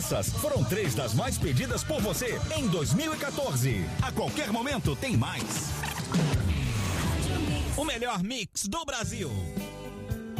Essas foram 3 das mais pedidas por você em 2014. A qualquer momento tem mais. O melhor mix do Brasil.